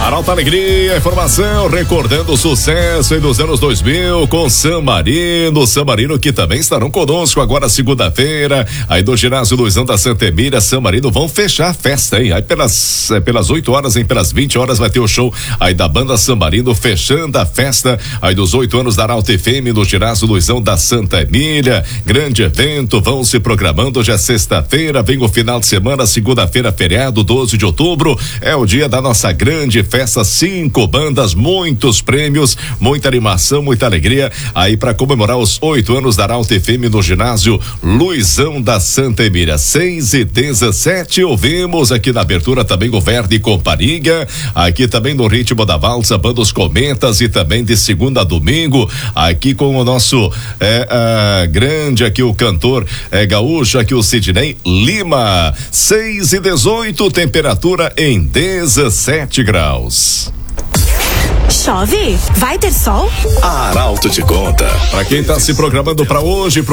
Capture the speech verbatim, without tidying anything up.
Arauto Alegria, informação, recordando o sucesso aí dos anos dois mil com San Marino, San Marino que também estarão conosco agora segunda-feira, aí do ginásio Luizão da Santa Emília, San Marino vão fechar a festa, hein? Aí pelas, pelas oito horas, hein? Pelas vinte horas vai ter o show aí da banda San Marino fechando a festa aí dos oito anos da Arauto F M no ginásio Luizão da Santa Emília, grande evento, vão se programando, hoje é sexta-feira, vem o final de semana, segunda-feira feriado, doze de outubro, é o dia da nossa grande festa, cinco bandas, muitos prêmios, muita animação, muita alegria aí para comemorar os oito anos da Arauto F M no ginásio Luizão da Santa Emília. Seis e dezessete, ouvimos aqui na abertura também o Verde e Companhia, aqui também no ritmo da valsa, banda Os Cometas, e também de segunda a domingo, aqui com o nosso é, a, grande aqui o cantor é, gaúcho, aqui o Sidney Lima. Seis e dezoito, temperatura em dezessete graus. Chove? Vai ter sol? A Arauto te conta. Para quem tá se programando para hoje,